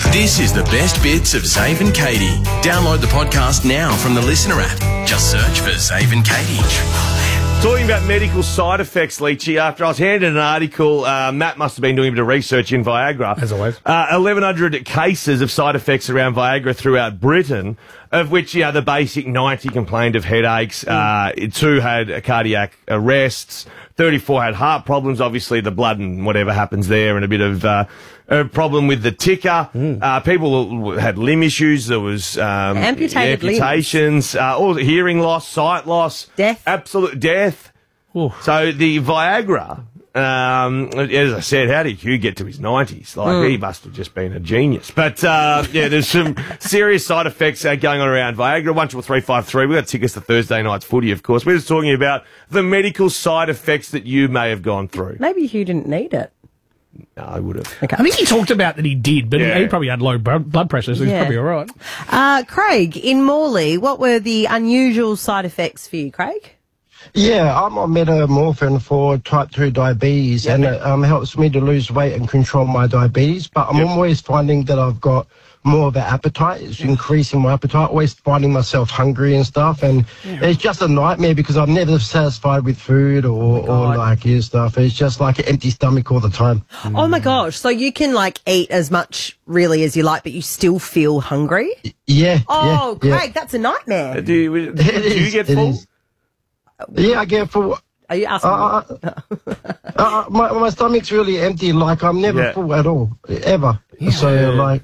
This is the best bits of Zave and Katie. Download the podcast now from the Listener app. Just search for Zave and Katie. Talking about medical side effects, Leachy, after I was handed an article, Matt must have been doing a bit of research in Viagra. As always. 1,100 cases of side effects around Viagra throughout Britain, of which, the basic 90 complained of headaches, 2 had cardiac arrests, 34 had heart problems, obviously the blood and whatever happens there, and a bit of a problem with the ticker. People had limb issues. There was amputations, all hearing loss, sight loss, death, absolute death. Ooh. So the Viagra, as I said, how did Hugh get to his 90s? Like he must have just been a genius. But there's some serious side effects going on around Viagra. 13353. We've got tickets to Thursday night's footy, of course. We're just talking about the medical side effects that you may have gone through. Maybe Hugh didn't need it. No, I would have. Okay. I think he talked about that he did, but he probably had low blood pressure, so he's probably all right. Craig, in Morley, what were the unusual side effects for you, Craig? Yeah, I'm on metformin for type 2 diabetes, and it helps me to lose weight and control my diabetes, but I'm always finding that I've got more of an appetite. It's increasing my appetite, always finding myself hungry and stuff, and it's just a nightmare because I'm never satisfied with food or stuff. It's just like an empty stomach all the time. Oh my gosh, so you can eat as much really as you like, but you still feel hungry? Yeah. Oh, Craig, that's a nightmare. Do you get full? Yeah, I get full. Are you asking me? My stomach's really empty. I'm never full at all, ever. So,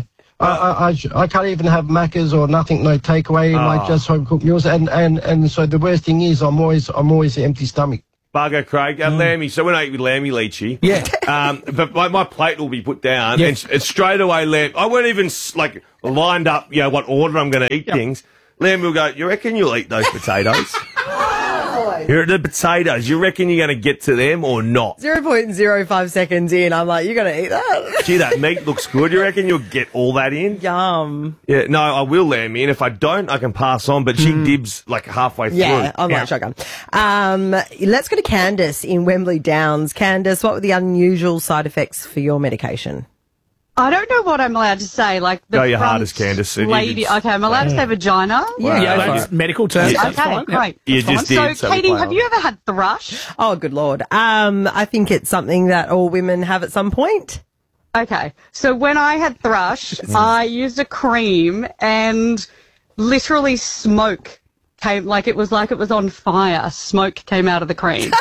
I can't even have Macca's or nothing, no takeaway, just home cooked meals. And so the worst thing is I'm always an empty stomach. Bugger, Craig. Lammy. So when I eat with Lammy, Leachy. Yeah. But my plate will be put down, and straight away, Lamb. I won't even lined up, what order I'm going to eat things. Lammy will go, you reckon you'll eat those potatoes? Here are the potatoes. You reckon you're going to get to them or not? 0.05 seconds in, I'm like, you're going to eat that? Gee, that meat looks good. You reckon you'll get all that in? Yum. Yeah, no, I will, Lammy, and if I don't, I can pass on, but she dibs halfway through. Yeah, I'm like shotgun. Let's go to Candice in Wembley Downs. Candice, what were the unusual side effects for your medication? I don't know what I'm allowed to say. Go your hardest, Candice. Lady, okay, I'm allowed to say vagina? Yeah, that's medical terms. Yeah, okay, great. You just did. So, Katie, have you ever had thrush? Oh, good Lord. I think it's something that all women have at some point. Okay, so when I had thrush, I used a cream and literally smoke came, it was on fire. Smoke came out of the cream.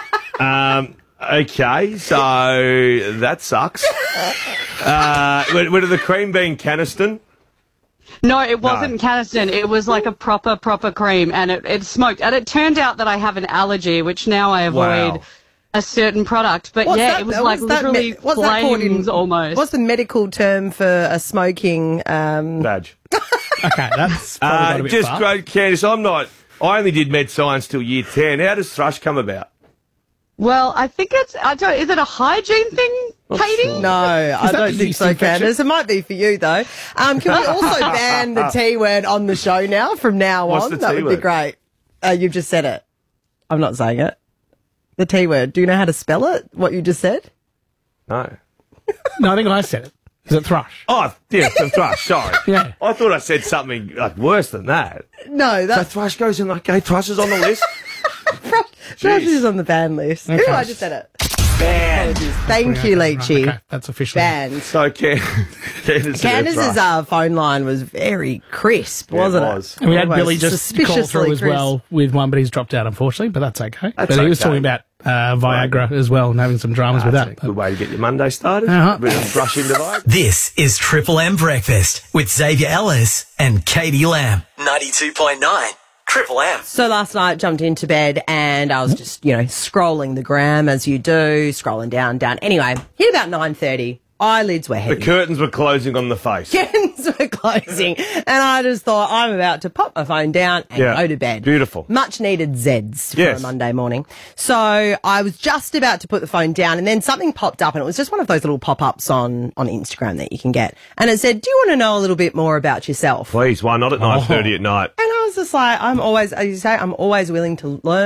Okay, so that sucks. Would the cream been Caniston? No, it wasn't Caniston. It was a proper cream, and it smoked. And it turned out that I have an allergy, which now I avoid a certain product. But it was literally flames almost. What's the medical term for a smoking... Badge. Okay, that's probably just great, Candice. I only did med science till year 10. How does thrush come about? Well, I think is it a hygiene thing, Katie? Sure. No, I don't think so, Candice. It might be for you, though. Can we also ban the T word on the show now, from now What's on? the That T would be word? great. You've just said it. I'm not saying it. The T word. Do you know how to spell it, what you just said? No. No, I think I said it. Is it thrush? Oh, yeah, the thrush, sorry. Yeah. I thought I said something worse than that. No, So that's... thrush goes in okay, thrush is on the list? Thrush is on the ban list. Okay. Ooh, I just said it. Banned. Thank you, Leachy. Okay, that's officially Banned. So Candice's phone line was very crisp, wasn't it? was. And we had Almost Billy just call suspiciously through as crisp. well with one, but he's dropped out, unfortunately, but that's okay. That's But he was okay. talking about Viagra as well and having some dramas with That's that. a good way to get your Monday started. Uh-huh. Bit of thrush into Viagra. This is Triple M Breakfast with Xavier Ellis and Katie Lamb. 92.9 Triple M. So last night, jumped into bed and I was just, scrolling the gram as you do, scrolling down. Anyway, hit about 9:30. Eyelids were The heavy. curtains were closing on the face. Curtains were closing. And I just thought, I'm about to pop my phone down and go to bed. Beautiful. Much needed Zeds for Yes. a Monday morning. So I was just about to put the phone down and then something popped up and it was just one of those little pop-ups on Instagram that you can get. And it said, do you want to know a little bit more about yourself? Please, why not at 9:30 at night? And I was just like, I'm always, as you say, I'm always willing to learn,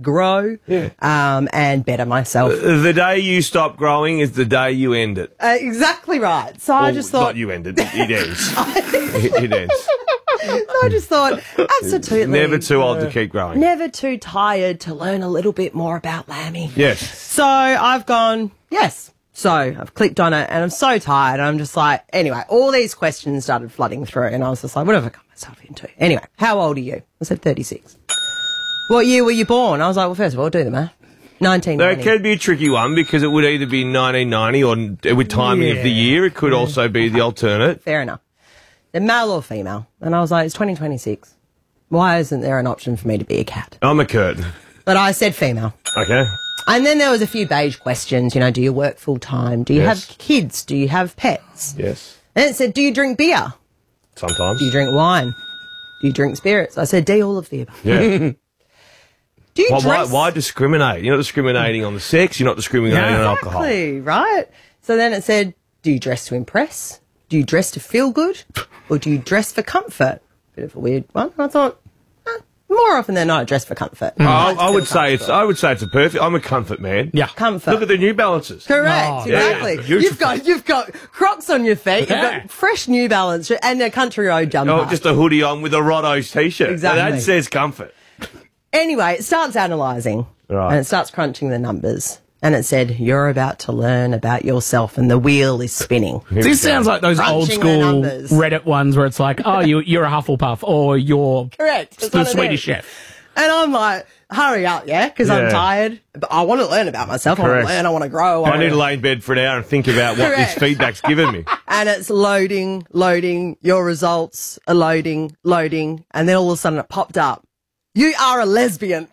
grow, and better myself. The day you stop growing is the day you end it. Exactly right. So I just thought... Not you end it. It ends. It ends. I just thought, absolutely. Never too old to keep growing. Never too tired to learn a little bit more about Lammy. Yes. So I've gone, yes. So I've clicked on it and I'm so tired. I'm just like, anyway, all these questions started flooding through and I was just like, what have I got myself into? Anyway, how old are you? I said 36. What year were you born? I was like, well, first of all, do the math. 1990. That could be a tricky one because it would either be 1990 or with timing of the year. It could also be the alternate. Fair enough. The male or female? And I was like, it's 2026. Why isn't there an option for me to be a cat? I'm a curtain. But I said female. Okay. And then there was a few beige questions. You know, do you work full time? Do you have kids? Do you have pets? Yes. And it said, do you drink beer? Sometimes. Do you drink wine? Do you drink spirits? I said, D, all of the above. Yeah. Do you dress? Why discriminate? You're not discriminating on the sex. You're not discriminating on alcohol. Exactly, right? So then it said, do you dress to impress? Do you dress to feel good? Or do you dress for comfort? Bit of a weird one. I thought, more often than not, I dress for comfort. I would say it's a perfect. I'm a comfort man. Yeah. Comfort. Look at the New Balances. Correct, exactly. Yeah. You've got Crocs on your feet, you've got fresh New Balance and a country road jumper. Oh, just a hoodie on with a Rotto's t-shirt. Exactly. That says comfort. Anyway, it starts analysing. Right. And it starts crunching the numbers. And it said, you're about to learn about yourself and the wheel is spinning. This sounds like those old Crunching school the numbers. Reddit ones where it's like, oh, you're a Hufflepuff or you're Correct. That's the what it Swedish is. chef. And I'm like, hurry up, yeah? Because I'm tired. But I want to learn about myself. I want Correct. to learn. I want to grow. I need to lay in bed for an hour and think about what this Correct. feedback's given me. And it's loading. Your results are loading. And then all of a sudden it popped up. You are a lesbian.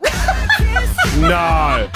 No.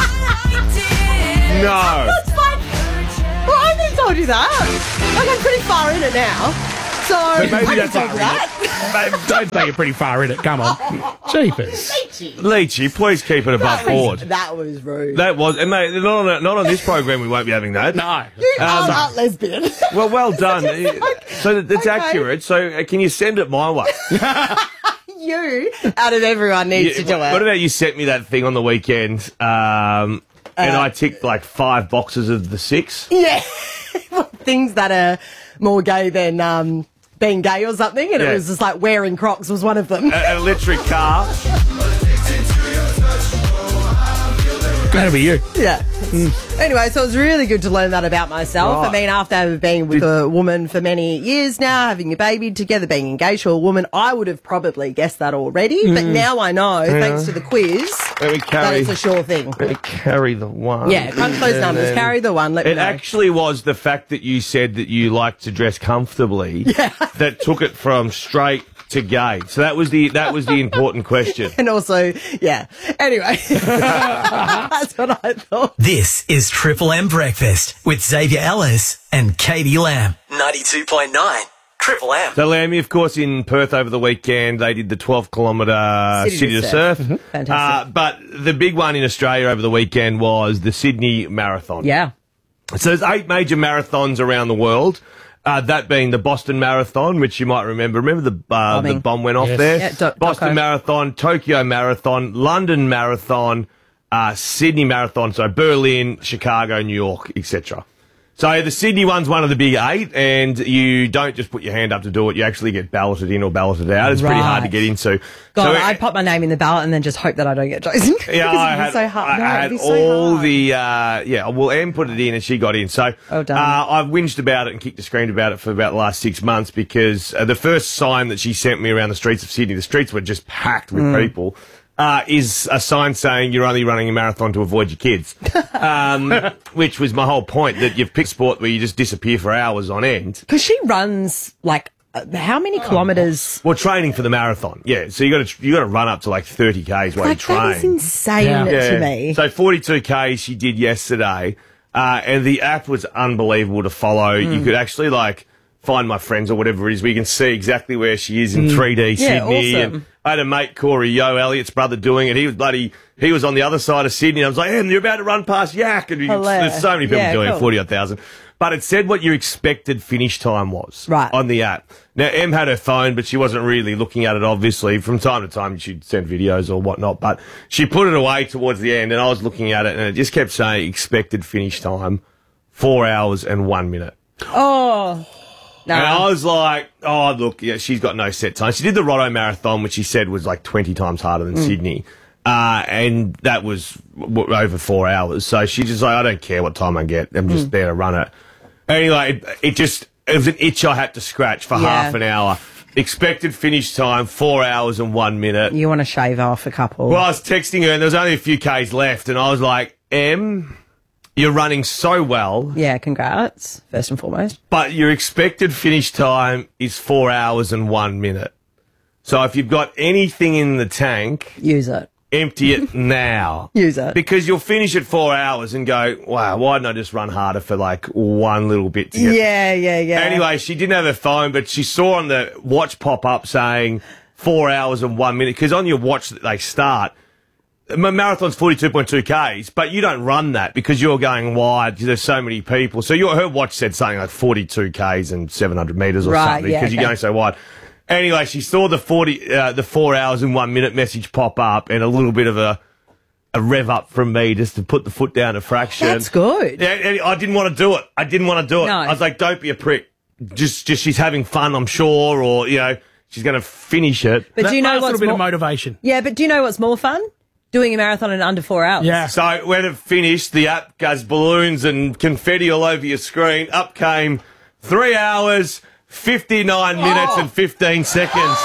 No. It's like, well, I haven't told you that. Like, I'm pretty far in it now. So, But maybe I that's can tell you that. Don't take it pretty far in it. Come on. Jeepers. Leachy, please keep it above board. That was rude. That was, and mate, not on this program we won't be having that. No. You are not lesbian. Well done. So that's accurate. So can you send it my way? You, out of everyone, needs to do it. What about you sent me that thing on the weekend, and I ticked like 5 boxes of the 6? Yeah. Things that are more gay than being gay or something, and it was just like wearing Crocs was one of them. An electric car. That'll be you. Yeah. Anyway, so it was really good to learn that about myself. Right. I mean, after being with a woman for many years now, having a baby together, being engaged to a woman, I would have probably guessed that already. But now I know, thanks to the quiz, that it's a sure thing. Let me carry the one. Yeah, crunch those numbers, carry the one, let me It know. actually was the fact that you said that you like to dress comfortably that took it from straight to gay. So that was the important question. And also, yeah. Anyway, that's what I thought. This is Triple M Breakfast with Xavier Ellis and Katie Lamb. 92.9 Triple M. So, Lammy, of course, in Perth over the weekend, they did the 12-kilometre City to Surf. Fantastic. But the big one in Australia over the weekend was the Sydney Marathon. Yeah. So there's 8 major marathons around the world. That being the Boston Marathon, which you might remember. Remember the bomb went off there? Yeah, Boston Marathon, Tokyo Marathon, London Marathon, Sydney Marathon, so Berlin, Chicago, New York, etc. So the Sydney one's one of the big 8, and you don't just put your hand up to do it. You actually get balloted in or balloted out. It's pretty hard to get into. God, So I'd pop my name in the ballot and then just hope that I don't get chosen. yeah, I had, so hard. I had it'd be so all hard. well, Em put it in and she got in. So Oh, done. I've whinged about it and kicked and screamed about it for about the last 6 months because the first sign that she sent me around the streets of Sydney, the streets were just packed with people, is a sign saying you're only running a marathon to avoid your kids, which was my whole point, that you've picked sport where you just disappear for hours on end. Because she runs, like, how many kilometres? Well, training for the marathon, yeah. So you got to run up to like 30 k's while you Like, train. that is insane to me. So 42 k's she did yesterday, and the app was unbelievable to follow. You could actually like find my friends or whatever it is, where you can see exactly where she is in 3D Sydney. awesome. And I had a mate, Corey Yo, Elliot's brother, doing it. He was on the other side of Sydney. I was like, hey, you're about to run past Yak. And there's so many people doing it, 40,000. but it said what your expected finish time was on the app. Now, Em had her phone, but she wasn't really looking at it, obviously. From time to time, she'd send videos or whatnot, but she put it away towards the end, and I was looking at it, and it just kept saying expected finish time, 4 hours and 1 minute. Oh. No. And I was like, oh, look, yeah, she's got no set time. She did the Roto Marathon, which she said was like 20 times harder than Sydney. And that was over 4 hours. So she's just like, I don't care what time I get. I'm just there to run it. Anyway, it was an itch I had to scratch for half an hour. Expected finish time, 4 hours and 1 minute. You want to shave off a couple. Well, I was texting her and there was only a few Ks left. And I was like, Em, you're running so well. Yeah, congrats, first and foremost. But your expected finish time is 4 hours and 1 minute. So if you've got anything in the tank... Use it. Empty it now. Use it. Because you'll finish at 4 hours and go, wow, why didn't I just run harder for like one little bit to get... Yeah. Anyway, she didn't have her phone, but she saw on the watch pop up saying 4 hours and 1 minute. Because on your watch that they start... Marathon's 42.2 Ks, but you don't run that because you're going wide. There's so many people. So her watch said something like 42 Ks and 700 metres or something because you're going so wide. Anyway, she saw the 4 hours and 1 minute message pop up and a little bit of a rev up from me just to put the foot down a fraction. That's good. And I didn't want to do it. No. I was like, don't be a prick. Just she's having fun, I'm sure, or, she's going to finish it. But do you know what's a little bit of motivation? Yeah, but do you know what's more fun? Doing a marathon in under 4 hours. Yeah. So when it finished, the app goes balloons and confetti all over your screen. Up came 3 hours, 59 minutes and 15 seconds.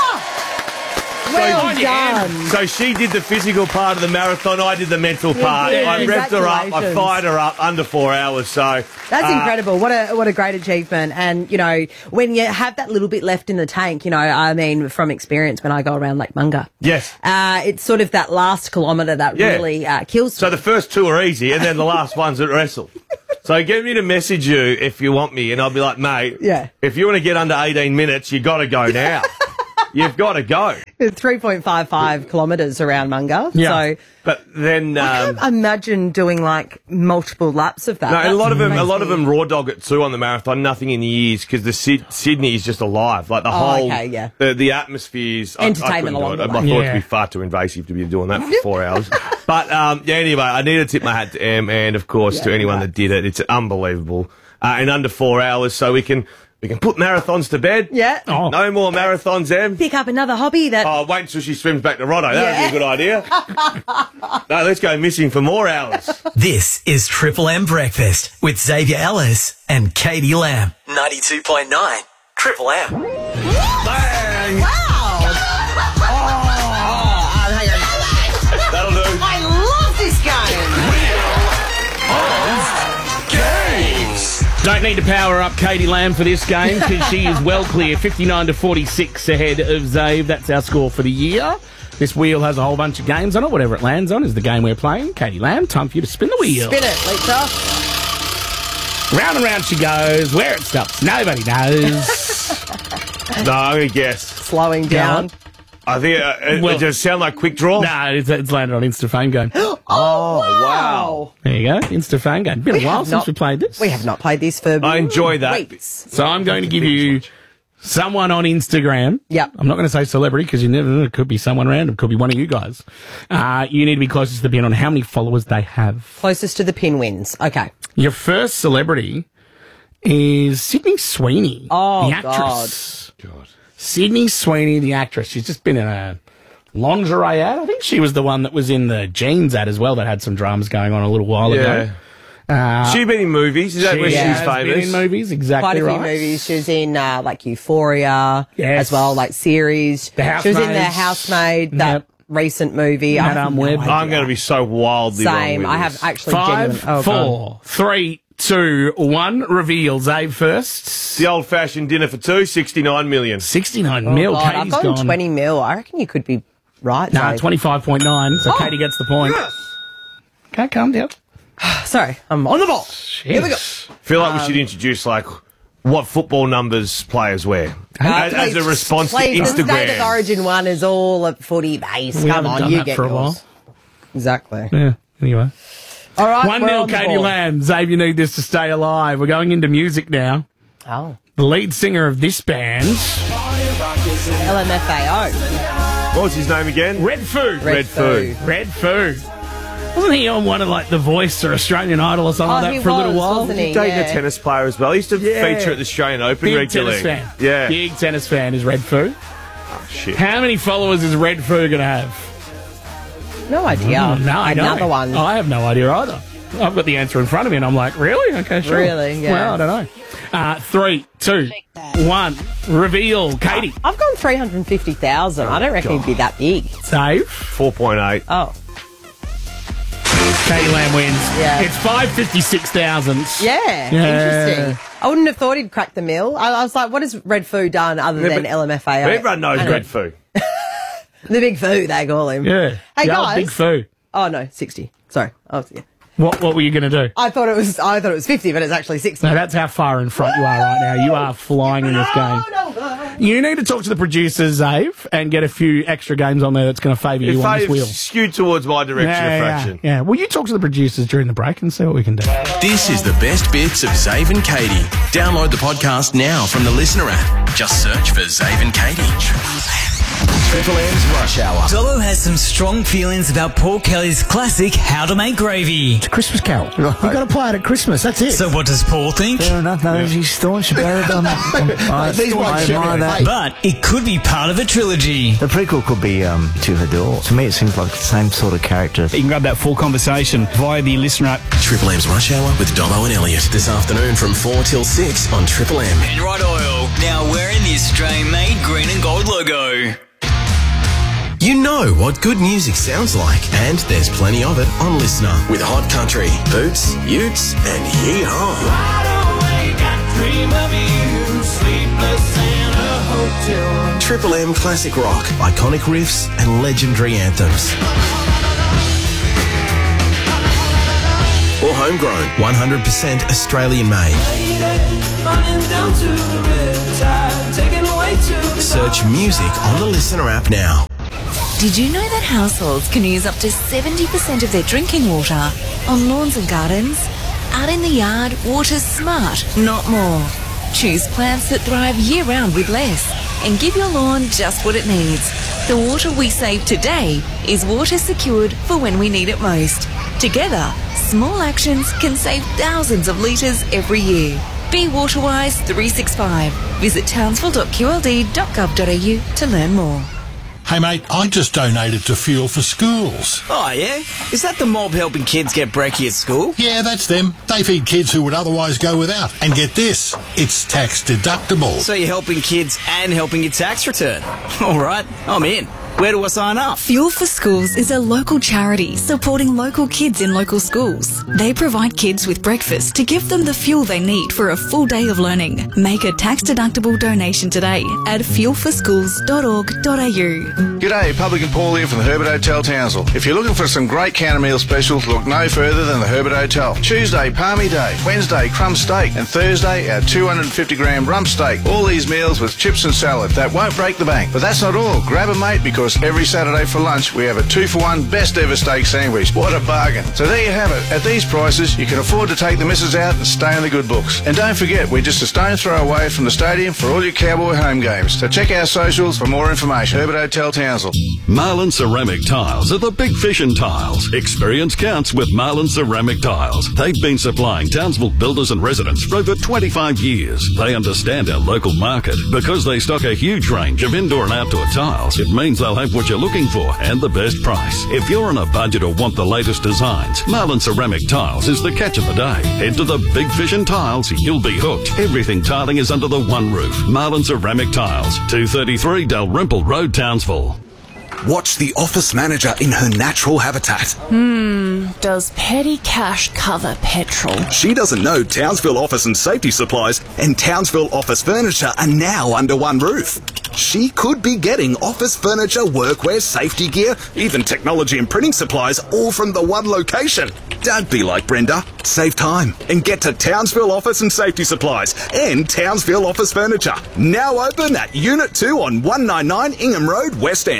Well done. So she did the physical part of the marathon. I did the mental part. I revved her up. I fired her up under 4 hours. So that's incredible. What a great achievement. And, when you have that little bit left in the tank, from experience when I go around Lake Munga. Yes. It's sort of that last kilometre that really kills me. So the first two are easy and then the last one's at wrestle. So get me to message you if you want me and I'll be like, mate, if you want to get under 18 minutes, you got to go now. You've got to go. It's 3.55 kilometres around Munga. Yeah. But then I can't imagine doing like multiple laps of that. No, a lot of them raw dog it too on the marathon. Nothing in the ears because the Sydney is just alive. Like the whole the atmosphere's entertainment along the way. I thought it'd be far too invasive to be doing that for 4 hours. But anyway, I need to tip my hat to Em and of course to anyone that did it. It's unbelievable. In under 4 hours, so we can put marathons to bed. Yeah. Oh. No more marathons, Em. Pick up another hobby that... Oh, wait until she swims back to Roto. That would be a good idea. No, let's go missing for more hours. This is Triple M Breakfast with Xavier Ellis and Katie Lamb. 92.9 Triple M. Bang! Wow! That'll do. I love this game! Don't need to power up Katie Lamb for this game because she is well clear, 59-46 ahead of Zave. That's our score for the year. This wheel has a whole bunch of games on it. Whatever it lands on is the game we're playing. Katie Lamb, time for you to spin the wheel. Spin it, Lisa. Round and round she goes. Where it stops, nobody knows. No, I'm going to guess. Slowing down. I think it does sound like quick draw. No, it's landed on Instafame game. Oh, wow. There you go, Instafame game. Been a while since we played this. We have not played this for I enjoy that. weeks. So I'm going to give you someone on Instagram. Yep. I'm not going to say celebrity because you never know. It could be someone random. Could be one of you guys. You need to be closest to the pin on how many followers they have. Closest to the pin wins. Okay. Your first celebrity is Sydney Sweeney. Oh, the actress. God. Sydney Sweeney, the actress. She's just been in a lingerie ad. I think she was the one that was in the jeans ad as well that had some dramas going on a little while ago. She's been in movies. Is that where she's famous? Been in movies, exactly. Quite a few movies. She was in like Euphoria as well, like series. The Housemaid. She was in The Housemaid, that recent movie. Madame Web. I'm going to be so wildly wrong with I this. have actually 5, 4, 3, 2, 1. Reveal. Zave first. The old-fashioned dinner for two, 69 million. 69 mil. God, Katie's I've gone gone 20 mil. I reckon you could be right. Nah, 25.9. So Katie gets the point. Yes. Okay, calm down. Sorry, I'm on the ball. Here we go. Feel like we should introduce what football numbers players wear as a response to Instagram. The State of Origin one is all a footy base. We Come haven't on, done you that get for a yours. while. Exactly. Yeah. Anyway. All right, 1-0 Katie Lamb. Zabe, you need this to stay alive. We're going into music now. Oh. The lead singer of this band, LMFAO. What was his name again? Red Foo. Red Foo. Red Foo. Wasn't he on one of like The Voice or Australian Idol or something like that for a little while? Wasn't he? Dating a tennis player as well. He used to feature at the Australian Open Big regularly. tennis fan. Yeah. Big tennis fan is Red Foo. Oh, shit. How many followers is Red Foo going to have? No idea. No, I know. Another one. I have no idea either. I've got the answer in front of me and I'm like, really? Okay, sure. Really? Yeah. Well, I don't know. 3, 2, 1. Reveal. Katie. I've gone 350,000. I don't reckon he'd be that big. Save. 4.8. Oh. Katie Lamb wins. Yeah. It's 556,000. Yeah. Interesting. I wouldn't have thought he'd crack the mill. I was like, what has Red Foo done other than LMFAO? Everyone knows Red Foo. The Big Foo, they call him. Yeah. Hey, the old guys. Big Foo. Oh, no, 60. Sorry. Yeah. What were you going to do? I thought it was 50, but it's actually 60. No, that's how far in front you are right now. You are flying in this game. You need to talk to the producers, Zave, and get a few extra games on there that's going to favour you on this wheel. Skewed towards my direction of fraction. Yeah. Well, you talk to the producers during the break and see what we can do. This is the best bits of Zave and Katie. Download the podcast now from the Listener app. Just search for Zave and Katie. Triple M's Rush Hour. Dolo has some strong feelings about Paul Kelly's classic How to Make Gravy. It's a Christmas carol. You've got to play it at Christmas, that's it. So what does Paul think? Fair enough, no, he's staunch about it. I admire that. But it could be part of a trilogy. The prequel could be To Her Door. To me, it seems like the same sort of character. You can grab that full conversation via the Listener app. Triple M's Rush Hour with Dolo and Elliot this afternoon from 4 till 6 on Triple M. Penrite Oil, now wearing the Australian-made green and gold logo. You know what good music sounds like, and there's plenty of it on Listener with Hot Country, Boots, Utes, and Yee-Haw. Triple M classic rock, iconic riffs, and legendary anthems. Or homegrown, 100% Australian made. Search music on the Listener app now. Did you know that households can use up to 70% of their drinking water on lawns and gardens? Out in the yard, water's smart, not more. Choose plants that thrive year-round with less and give your lawn just what it needs. The water we save today is water secured for when we need it most. Together, small actions can save thousands of litres every year. Be Waterwise 365. Visit townsville.qld.gov.au to learn more. Hey mate, I just donated to Fuel for Schools. Oh yeah? Is that the mob helping kids get brekkie at school? Yeah, that's them. They feed kids who would otherwise go without. And get this, it's tax deductible. So you're helping kids and helping your tax return. All right, I'm in. Where do I sign up? Fuel for Schools is a local charity supporting local kids in local schools. They provide kids with breakfast to give them the fuel they need for a full day of learning. Make a tax-deductible donation today at fuelforschools.org.au. G'day, Publican Paul here from the Herbert Hotel Townsville. If you're looking for some great counter meal specials, look no further than the Herbert Hotel. Tuesday, Palmy Day. Wednesday, crumb steak. And Thursday, our 250-gram rump steak. All these meals with chips and salad. That won't break the bank. But that's not all. Grab a mate because every Saturday for lunch we have a 2-for-1 best ever steak sandwich. What a bargain. So there you have it. At these prices, you can afford to take the missus out and stay in the good books. And don't forget, we're just a stone's throw away from the stadium for all your Cowboy home games. So check our socials for more information. Herbert Hotel Townsville. Marlin Ceramic Tiles are the big fish in tiles. Experience counts with Marlin Ceramic Tiles. They've been supplying Townsville builders and residents for over 25 years. They understand our local market because they stock a huge range of indoor and outdoor tiles. It means they'll have what you're looking for and the best price. If you're on a budget or want the latest designs, Marlin Ceramic Tiles is the catch of the day. Head to the Big Fish in Tiles, you'll be hooked. Everything tiling is under the one roof. Marlin Ceramic Tiles, 233 Dalrymple Road, Townsville. Watch the office manager in her natural habitat. Does petty cash cover petrol? She doesn't know Townsville Office and Safety Supplies and Townsville Office Furniture are now under one roof. She could be getting office furniture, workwear, safety gear, even technology and printing supplies, all from the one location. Don't be like Brenda. Save time and get to Townsville Office and Safety Supplies and Townsville Office Furniture. Now open at Unit 2 on 199 Ingham Road, West End. Why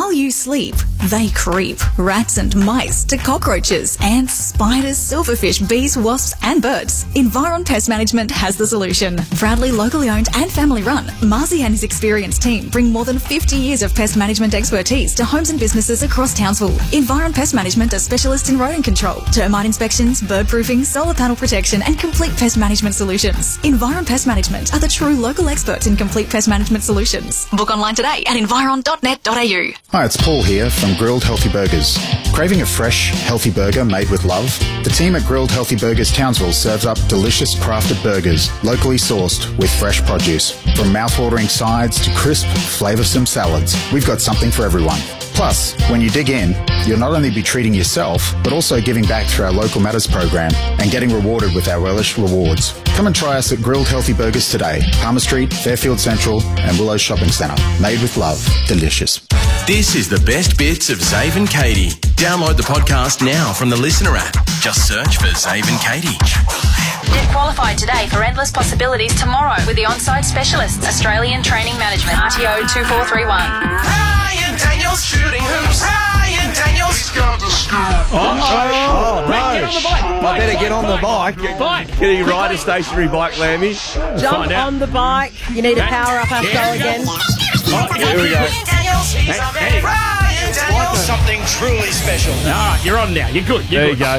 While you sleep, they creep. Rats and mice to cockroaches, ants, spiders, silverfish, bees, wasps and birds. Environ Pest Management has the solution. Proudly locally owned and family run, Marzi and his experienced team bring more than 50 years of pest management expertise to homes and businesses across Townsville. Environ Pest Management are specialists in rodent control, termite inspections, bird proofing, solar panel protection and complete pest management solutions. Environ Pest Management are the true local experts in complete pest management solutions. Book online today at environ.net.au. Hi, it's Paul here from Grilled Healthy Burgers. Craving a fresh, healthy burger made with love? The team at Grilled Healthy Burgers Townsville serves up delicious crafted burgers, locally sourced with fresh produce. From mouth-watering sides to crisp, flavoursome salads, we've got something for everyone. Plus, when you dig in, you'll not only be treating yourself, but also giving back through our Local Matters program and getting rewarded with our Relish Rewards. Come and try us at Grilled Healthy Burgers today. Palmer Street, Fairfield Central and Willow Shopping Centre. Made with love. Delicious. This is the best bits of Zave and Katie. Download the podcast now from the Listener app. Just search for Zave and Katie. Get qualified today for endless possibilities tomorrow with the on-site specialists, Australian Training Management, RTO 2431. Ryan Daniels shooting hoops. Ryan Daniels got the scoop. Oh, no. Get on the bike. I better get on the bike. Can you ride a stationary bike, Lammy? Jump on the bike. You need to power up our show again. Here we go. Ryan Daniels, something truly special. All right, you're on now. You're good. There you go.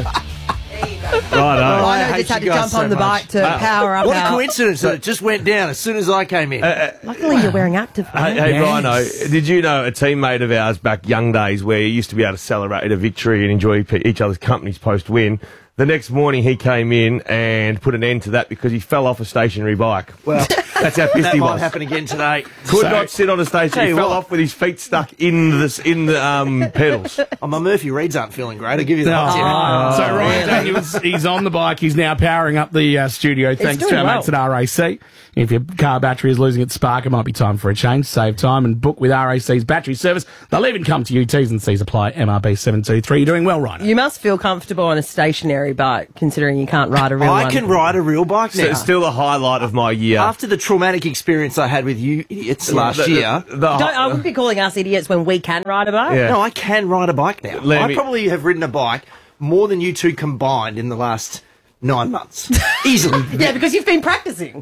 I just had to jump on the bike to power up. What a coincidence that it just went down as soon as I came in. Luckily, you're wearing active. Hey, Rhino, did you know a teammate of ours back young days where you used to be able to celebrate a victory and enjoy each other's companies post-win? The next morning he came in and put an end to that because he fell off a stationary bike. Well, that's how pissed that he might was. happen again today. Could not sit on a station. He fell off with his feet stuck in the pedals. Oh, my Murphy Reeds aren't feeling great. I'll give you that. So Ryan Daniels, he's on the bike. He's now powering up the studio thanks to our mates at RAC. If your car battery is losing its spark, it might be time for a change. Save time and book with RAC's battery service. They'll even come to you. T's and C's apply. MRB 723. You're doing well, Ryan. You must feel comfortable on a stationary bike, considering you can't ride a real one. I can ride a real bike now. So it's still the highlight of my year. After the traumatic experience I had with you idiots last year. I wouldn't be calling us idiots when we can ride a bike. Yeah. No, I can ride a bike now. I probably have ridden a bike more than you two combined in the last 9 months. Easily. Yeah, because you've been practicing.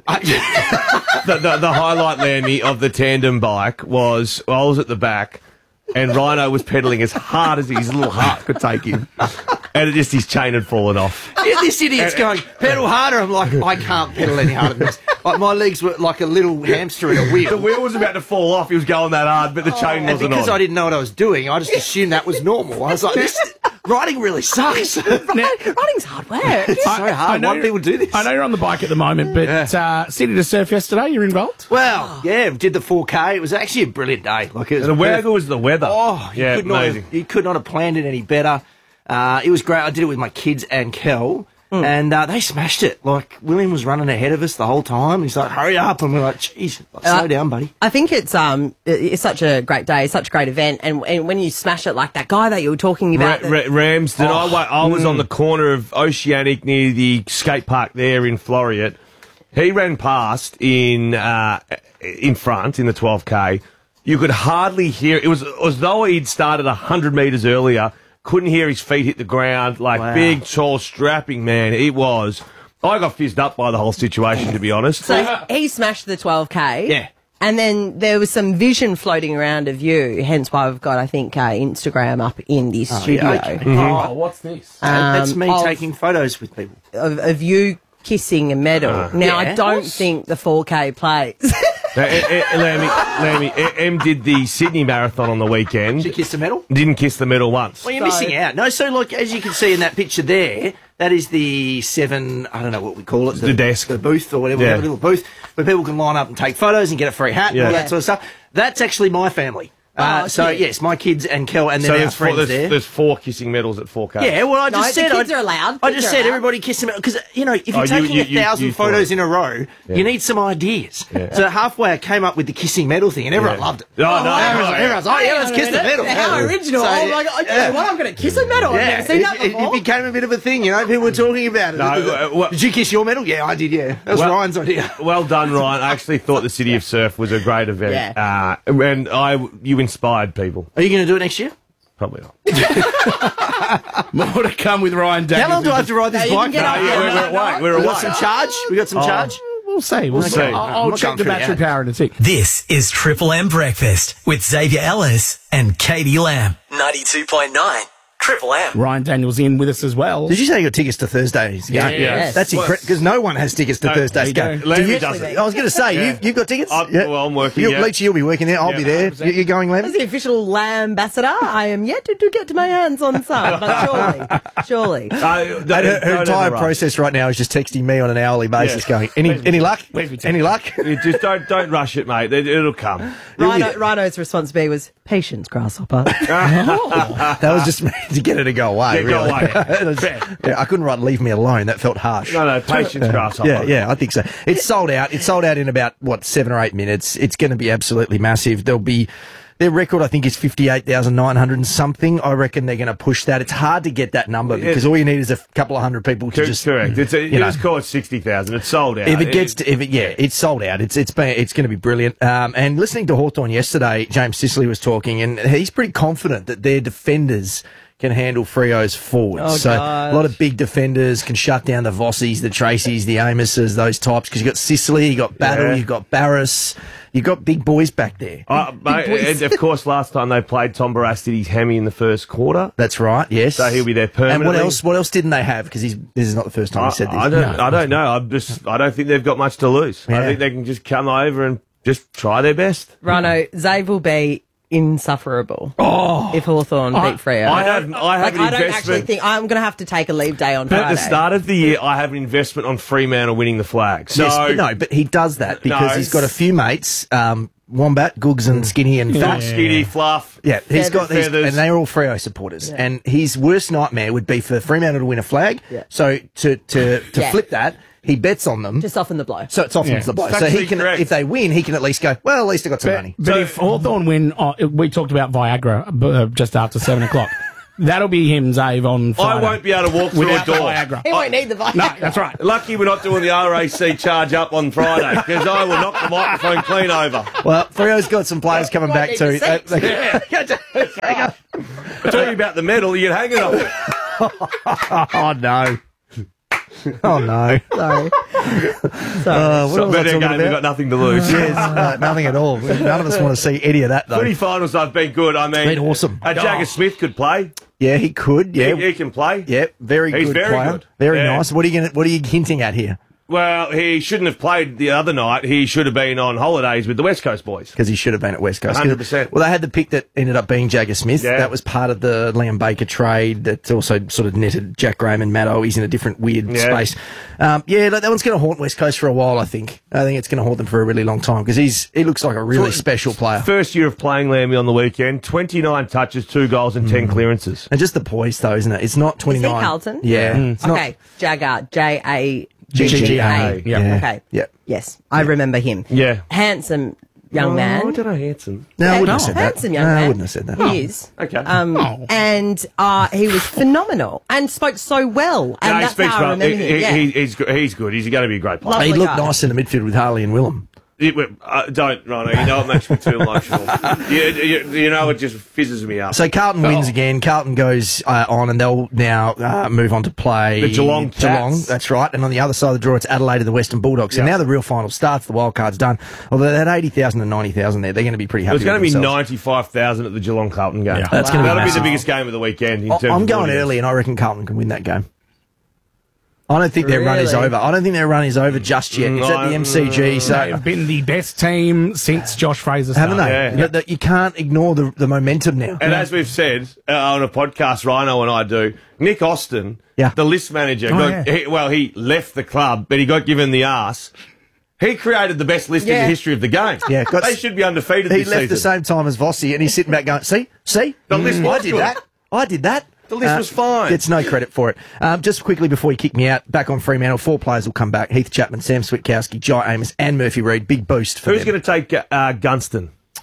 The highlight, Lammy, of the tandem bike was I was at the back and Rhino was pedalling as hard as his little heart could take him. And his chain had fallen off. Yeah, this idiot's going, pedal harder. I'm like, I can't pedal any harder than this. Like, my legs were like a little hamster in a wheel. The wheel was about to fall off. He was going that hard, but the chain wasn't on. And because I didn't know what I was doing, I just assumed that was normal. I was like, riding really sucks. Riding's hard work. It's so hard. Why do people do this? I know you're on the bike at the moment, but City to Surf yesterday, you're involved? Well, yeah, did the 4K. It was actually a brilliant day. Like, it was the weather was the weather. Oh, yeah, amazing. You could not have planned it any better. It was great. I did it with my kids and Kel. And they smashed it. Like, William was running ahead of us the whole time. He's like, hurry up. And we're like, geez, slow down, buddy. I think it's such a great day, such a great event. And when you smash it like that guy that you were talking about. Ramsden, I was on the corner of Oceanic near the skate park there in Floriat. He ran past in front in the 12K. You could hardly hear it. It was as though he'd started 100 metres earlier. Couldn't hear his feet hit the ground. Big, tall, strapping man. It was. I got fizzed up by the whole situation, to be honest. So he smashed the 12K. Yeah. And then there was some vision floating around of you, hence why we've got, I think, Instagram up in the studio. Yeah, okay. Oh, what's this? That's me taking photos with people. Of you kissing a medal. Now, I don't think the 4K plays. Lammy, Em did the Sydney Marathon on the weekend. Did you kiss the medal? Didn't kiss the medal once. Well, you're missing out. No, so like as you can see in that picture there, that is the 7, I don't know what we call it. The desk. The booth or whatever. Yeah. The little booth where people can line up and take photos and get a free hat and all that sort of stuff. That's actually my family. Yes, my kids and Kel and then our friends there. There's 4 kissing medals at 4K. Yeah, well, I just said... kids are allowed. I just said everybody kiss them... Because, you know, if you're taking 1,000 photos in a row, you need some ideas. Yeah. So halfway I came up with the kissing medal thing and everyone loved it. Everyone's like, let's kiss the medal. How original. So, I'm like, I'm going to kiss a medal. I've never seen that before. It became a bit of a thing, you know, people were talking about it. Did you kiss your medal? Yeah, I did, yeah. That was Ryan's idea. Well done, Ryan. I actually thought the City of Surf was a great event. Yeah. And you inspired people. Are you going to do it next year? Probably not. More to come with Ryan Daniels. How long do I have to ride this bike? We're away. We got some charge? We got some charge? We'll see. We'll see. I'll check the battery power in a tick. This is Triple M Breakfast with Xavier Ellis and Katie Lamb. 92.9 Triple M. Ryan Daniels in with us as well. Did you say you got tickets to Thursday's game? Yes. That's incredible, because no one has tickets to Thursday's game. Lambie doesn't. I was going to say, you've got tickets? Well, I'm working, Leachy, you'll be working there. I'll be there. You're going, Lamb? As the official Lamb ambassador, I am yet to get to my hands on some, but surely. Her entire process right now is just texting me on an hourly basis going, any luck? Any luck? Just don't rush it, mate. It'll come. Rhino's responsibility was patience, grasshopper. That was just to get her to go away. Yeah, go away. I couldn't write "leave me alone." That felt harsh. No, patience, grasshopper. Yeah, I think so. It's sold out. It's sold out in about 7 or 8 minutes. It's going to be absolutely massive. Their record, I think, is 58,900 and something. I reckon they're going to push that. It's hard to get that number because all you need is a couple of hundred people to just. Correct. It was called 60,000. It's sold out. If it gets to, it's sold out. It's going to be brilliant. And listening to Hawthorn yesterday, James Sicily was talking, and he's pretty confident that their defenders can handle Freo's forwards. A lot of big defenders can shut down the Vossies, the Tracys, the Amoses, those types. Because you've got Sicily, you've got Battle, you've got Barris. You've got big boys back there. And of course, last time they played, Tom Barras did his hammy in the first quarter. That's right, yes. So he'll be there permanently. And what else didn't they have? Because this is not the first time he said this. I don't know. I don't think they've got much to lose. Yeah. I think they can just come over and just try their best. Rhino, Zave will be insufferable if Hawthorn beat Freo. I have an investment. I don't actually think I'm going to have to take a leave day on Friday. At the start of the year, I have an investment on Fremantle winning the flag. So yes, but he does that because he's got a few mates, Wombat, Googs and Skinny and Fat. Skinny, Fluff. Yeah, he's got these, and they're all Freo supporters. Yeah. And his worst nightmare would be for Fremantle to win a flag. Yeah. So to flip that, he bets on them. To soften the blow. So it softens the blow. So he can, if they win, he can at least go, well, at least I got some money. But if Hawthorn win, we talked about Viagra just after 7 o'clock. That'll be him, Zave, on Friday. I won't be able to walk through a door. Viagra. He won't need the Viagra. No, that's right. Lucky we're not doing the RAC charge up on Friday, because I will knock the microphone clean over. Well, Freo's got some players coming back too. I tell you about the medal, you're hanging on it. Oh, no. Oh, no. Sorry. But again, we've got nothing to lose. Yes, nothing at all. None of us want to see any of that, though. Footy finals have been good. I mean, been awesome. Jagger Smith could play. Yeah, he could. Yeah, he can play. Yeah, He's good very player. good. Very nice. What are you hinting at here? Well, he shouldn't have played the other night. He should have been on holidays with the West Coast boys. Because he should have been at West Coast. 100%. Well, they had the pick that ended up being Jagger Smith. Yeah. That was part of the Liam Baker trade that also sort of netted Jack Graham and Matt Owies in a different weird space. That one's going to haunt West Coast for a while, I think. I think it's going to haunt them for a really long time because he looks like a really special player. First year of playing Lambie on the weekend, 29 touches, 2 goals and 10 clearances. And just the poise, though, isn't it? It's not 29. Is he Carlton? Yeah. Okay, Jagger, Jagga. Yeah. Okay. Yeah. Yes, I remember him. Yeah. Handsome young man. I don't know, handsome. No, I wouldn't have said that. Handsome young man. I wouldn't have said that. He is. Okay. And he was phenomenal and spoke so well. And that's how I remember him. He's good. He's going to be a great player. He looked nice in the midfield with Harley and Willem. Don't, Rhino. You know it makes me too emotional. You know it just fizzes me up. So Carlton wins again. Carlton goes on, and they'll now move on to play the Geelong. That's right. And on the other side of the draw, it's Adelaide and the Western Bulldogs. So now the real final starts. The wild card's done. Although they had 80,000 and 90,000 there, they're going to be pretty happy. There's going to be 95,000 at the Geelong Carlton game. Yeah. That'll be the biggest game of the weekend. I'm going early, and I reckon Carlton can win that game. I don't think their run is over. I don't think their run is over just yet. It's at the MCG. So they've been the best team since Josh Fraser started. Haven't they? Yeah. You can't ignore the momentum now. And as we've said on a podcast Rhino and I do, Nick Austin, the list manager, he left the club, but he got given the arse. He created the best list in the history of the game. Yeah, they should be undefeated this season. He left the same time as Vossi, and he's sitting back going, see? The list was good. I did that. The list was fine. Gets no credit for it. Just quickly before you kick me out, back on Fremantle, 4 players will come back. Heath Chapman, Sam Switkowski, Jai Amos and Murphy Reid. Big boost for Who's going to take Gunston?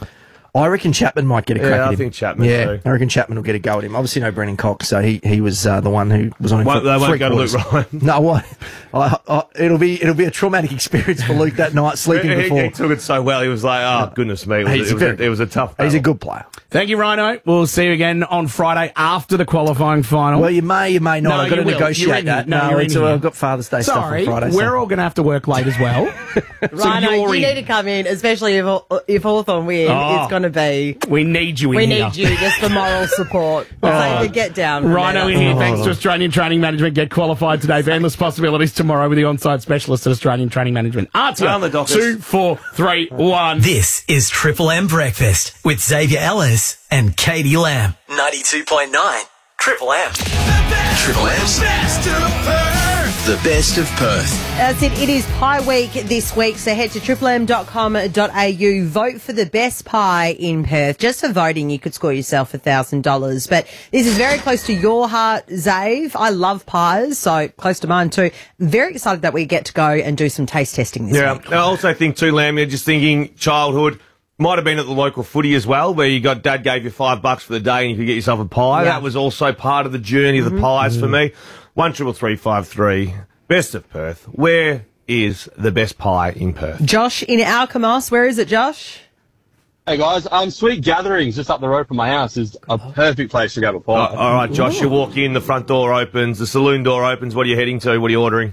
I reckon Chapman might get a crack at him. I think Chapman too. I reckon Chapman will get a go at him. Obviously, no Brennan Cox, so he was the one who was on him for They won't three go to quarters. Luke Ryan. No, what? It'll be a traumatic experience for Luke that night, sleeping before. He took it so well. He was like, oh, goodness me. It was a tough battle. He's a good player. Thank you, Rhino. We'll see you again on Friday after the qualifying final. Well, you may not. No, I've got to you will. negotiate You're in that. here. No, you're in here. I've got Father's Day stuff on Friday. We're all going to have to work late as well. Rhino, you're you in. need to come in, especially if Hawthorn win. Oh. It's going to be... We need you in We here. need you just for moral support. So get down. from Rhino there. in here. Thanks to Australian Training Management. Get qualified today for Endless Possibilities tomorrow with the on-site specialist at Australian Training Management. Artia, On the dockets. 2, 4, 3, 1. This is Triple M Breakfast with Xavier Ellis and Katie Lamb. 92.9 Triple M. Triple M's Best of Perth. The Best of Perth. That's it. It is Pie Week this week, so head to triplem.com.au. Vote for the best pie in Perth. Just for voting, you could score yourself $1,000. But this is very close to your heart, Zave. I love pies, so close to mine too. Very excited that we get to go and do some taste testing this week. I also think too, Lamb, you're just thinking childhood. Might have been at the local footy as well, where Dad gave you $5 for the day and you could get yourself a pie. Yeah. That was also part of the journey of the pies for me. 133353. Best of Perth. Where is the best pie in Perth? Josh in Alkimos. Where is it, Josh? Hey guys, Sweet Gatherings just up the road from my house is a perfect place to go to pie. All right, Josh, you walk in, the front door opens, the saloon door opens. What are you heading to? What are you ordering?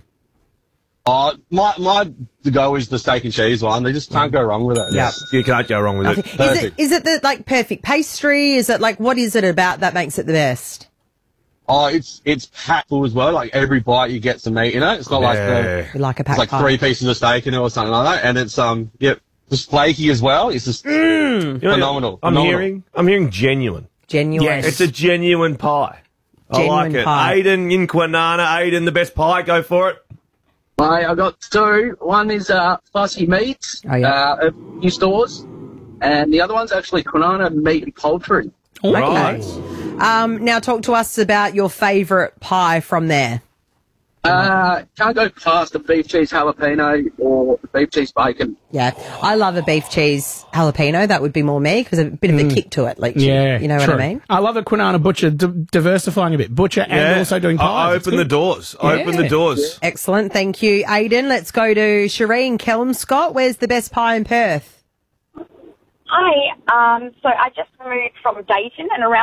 My to go is the steak and cheese one. They just can't go wrong with it. Yeah. You can't go wrong with it. Perfect. Is it the perfect pastry? Is it what is it about that makes it the best? It's packed full as well. Like every bite you get some meat in it. It's not You like a it's packed like pie. 3 pieces of steak in it or something like that. And it's just flaky as well. It's just phenomenal. I'm Phenomenal. hearing genuine. Genuine. Yes. It's a genuine pie. I Genuine like it. pie. Aiden in Kwinana. Aiden, the best pie. Go for it. I got 2. One is Spicy Meats at a few stores, and the other one's actually Kwinana Meat and Poultry. Right. Now talk to us about your favourite pie from there. Can't go past the beef cheese jalapeno or the beef cheese bacon. Yeah, I love a beef cheese jalapeno. That would be more me because a bit of a kick to it. You know true. what I mean? I love a Kwinana butcher diversifying a bit. Butcher and also doing pies. It's Open the good. doors. Yeah. Open the doors. Excellent, thank you, Aiden. Let's go to Shireen Kelmscott. Where's the best pie in Perth? Hi, so I just moved from Dayton and around